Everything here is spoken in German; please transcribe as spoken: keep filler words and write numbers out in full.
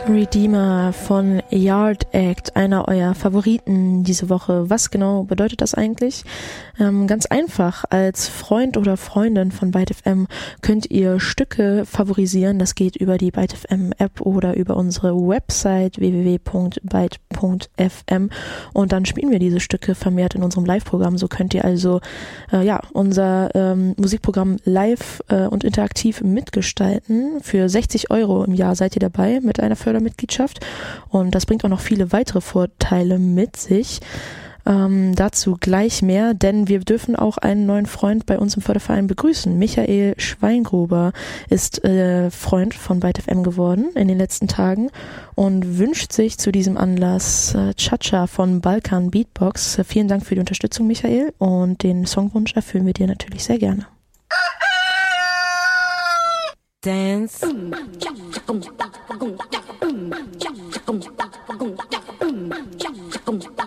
Redeemer von Yard Act, einer eurer Favoriten diese Woche. Was genau bedeutet das eigentlich? Ähm, ganz einfach, als Freund oder Freundin von Byte F M könnt ihr Stücke favorisieren. Das geht über die Byte F M App oder über unsere Website w w w punkt byte punkt f m und dann spielen wir diese Stücke vermehrt in unserem Live-Programm. So könnt ihr also äh, ja unser ähm, Musikprogramm live äh, und interaktiv mitgestalten. Für sechzig Euro im Jahr seid ihr dabei mit einer Fördermitgliedschaft und das bringt auch noch viele weitere Vorteile mit sich. Ähm, dazu gleich mehr, denn wir dürfen auch einen neuen Freund bei uns im Förderverein begrüßen. Michael Schweingruber ist äh, Freund von Byte F M geworden in den letzten Tagen und wünscht sich zu diesem Anlass äh, Cha-Cha von Balkan Beatbox. Äh, vielen Dank für die Unterstützung, Michael, und den Songwunsch erfüllen wir dir natürlich sehr gerne. Dance. Boom,